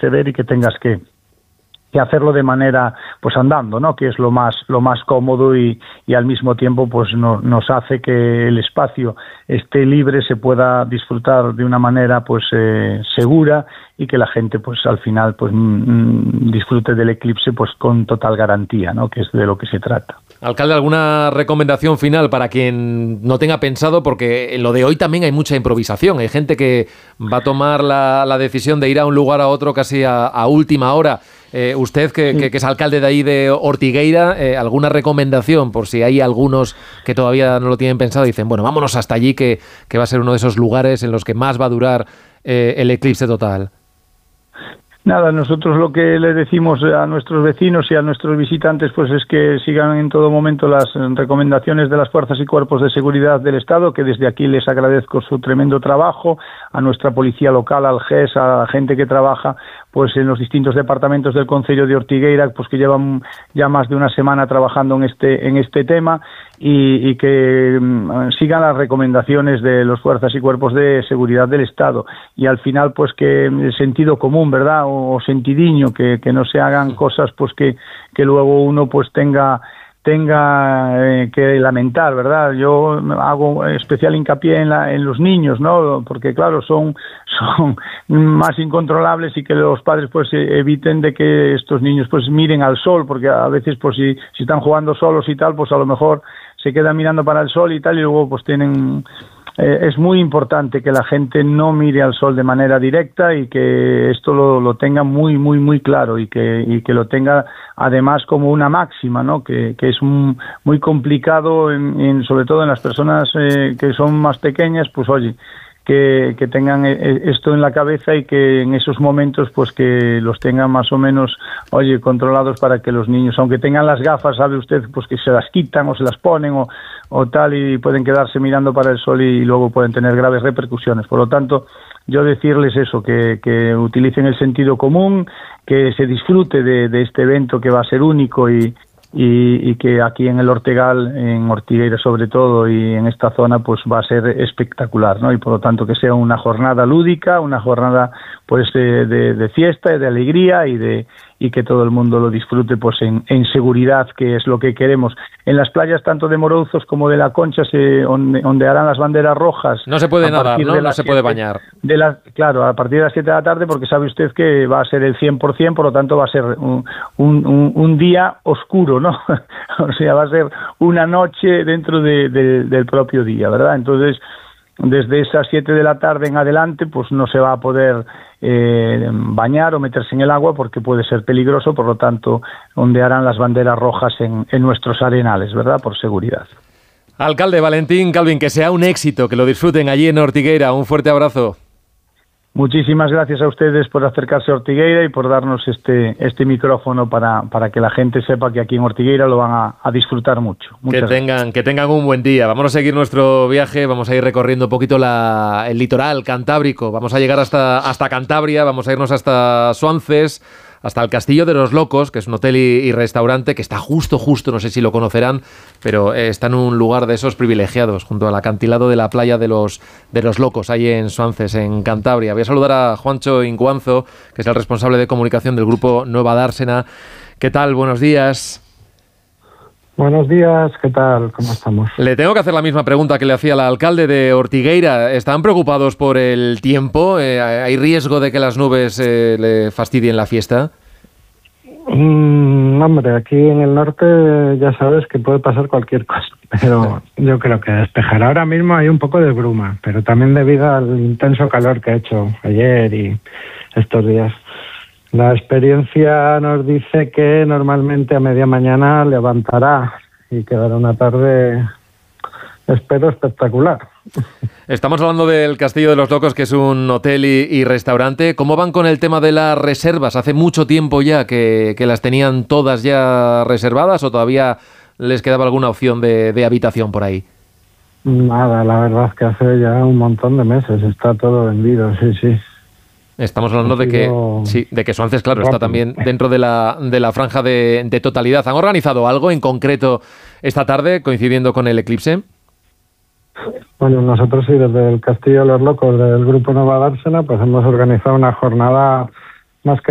acceder y que tengas que hacerlo de manera pues andando, ¿no? Que es lo más cómodo y al mismo tiempo pues nos hace que el espacio esté libre, se pueda disfrutar de una manera pues segura y que la gente pues al final pues disfrute del eclipse pues con total garantía, ¿no? Que es de lo que se trata. Alcalde, ¿alguna recomendación final para quien no tenga pensado? Porque en lo de hoy también hay mucha improvisación. Hay gente que va a tomar la decisión de ir a un lugar a otro casi a última hora. Usted, que es alcalde de ahí de Ortigueira, ¿alguna recomendación por si hay algunos que todavía no lo tienen pensado y dicen, bueno, vámonos hasta allí que va a ser uno de esos lugares en los que más va a durar el eclipse total? Nada, nosotros lo que le decimos a nuestros vecinos y a nuestros visitantes pues es que sigan en todo momento las recomendaciones de las fuerzas y cuerpos de seguridad del Estado, que desde aquí les agradezco su tremendo trabajo, a nuestra policía local, al GES, a la gente que trabaja pues en los distintos departamentos del concello de Ortigueira, pues que llevan ya más de una semana trabajando en este tema y que sigan las recomendaciones de las fuerzas y cuerpos de seguridad del Estado y al final pues que el sentido común, ¿verdad? O sentidiño, que no se hagan cosas pues que luego uno pues tenga que lamentar, ¿verdad? Yo hago especial hincapié en los niños, ¿no? Porque claro, son más incontrolables y que los padres pues eviten de que estos niños pues miren al sol, porque a veces pues si están jugando solos y tal, pues a lo mejor se quedan mirando para el sol y tal y luego pues tienen... es muy importante que la gente no mire al sol de manera directa y que esto lo tenga muy, muy, muy claro y que lo tenga además como una máxima, ¿no? Que es muy complicado, sobre todo en las personas que son más pequeñas, pues oye, que tengan esto en la cabeza y que en esos momentos pues que los tengan más o menos, oye, controlados para que los niños, aunque tengan las gafas, sabe usted, pues que se las quitan o se las ponen o tal y pueden quedarse mirando para el sol y luego pueden tener graves repercusiones. Por lo tanto, yo decirles eso, que utilicen el sentido común, que se disfrute de este evento que va a ser único y que aquí en el Ortegal, en Ortigueira sobre todo y en esta zona pues va a ser espectacular, ¿no? Y por lo tanto que sea una jornada lúdica, una jornada pues de fiesta, de alegría y que todo el mundo lo disfrute pues en seguridad, que es lo que queremos. En las playas tanto de Morouzos como de La Concha se ondearán las banderas rojas. No se puede nadar, ¿no? No se puede bañar. Claro, a partir de las 7 de la tarde, porque sabe usted que va a ser el 100%, por lo tanto va a ser un día oscuro, ¿no? O sea, va a ser una noche dentro del propio día, ¿verdad? Entonces, desde esas 7 de la tarde en adelante, pues no se va a poder bañar o meterse en el agua porque puede ser peligroso, por lo tanto, ondearán las banderas rojas en nuestros arenales, ¿verdad? Por seguridad. Alcalde Valentín Calvin, que sea un éxito, que lo disfruten allí en Ortigueira. Un fuerte abrazo. Muchísimas gracias a ustedes por acercarse a Ortigueira y por darnos este micrófono para que la gente sepa que aquí en Ortigueira lo van a disfrutar mucho. Que tengan un buen día. Vamos a seguir nuestro viaje, vamos a ir recorriendo un poquito el litoral cantábrico, vamos a llegar hasta Cantabria, vamos a irnos hasta Suances, hasta el Castillo de los Locos, que es un hotel y restaurante que está justo, no sé si lo conocerán, pero está en un lugar de esos privilegiados, junto al acantilado de la playa de los Locos, ahí en Suances, en Cantabria. Voy a saludar a Juancho Incuanzo, que es el responsable de comunicación del grupo Nueva Dársena. ¿Qué tal? Buenos días. Buenos días, ¿qué tal? ¿Cómo estamos? Le tengo que hacer la misma pregunta que le hacía al alcalde de Ortigueira. ¿Están preocupados por el tiempo? ¿Hay riesgo de que las nubes le fastidien la fiesta? Hombre, aquí en el norte ya sabes que puede pasar cualquier cosa, pero yo creo que despejar. Ahora mismo hay un poco de bruma, pero también debido al intenso calor que ha hecho ayer y estos días. La experiencia nos dice que normalmente a media mañana levantará y quedará una tarde, espero, espectacular. Estamos hablando del Castillo de los Locos, que es un hotel y restaurante. ¿Cómo van con el tema de las reservas? ¿Hace mucho tiempo ya que las tenían todas ya reservadas o todavía les quedaba alguna opción de habitación por ahí? Nada, la verdad es que hace ya un montón de meses está todo vendido, sí. Estamos hablando de que Suances, claro, está también dentro de la franja de totalidad. ¿Han organizado algo en concreto esta tarde, coincidiendo con el eclipse? Bueno, nosotros sí, desde el Castillo de los Locos del Grupo Nueva Dársena, pues hemos organizado una jornada más que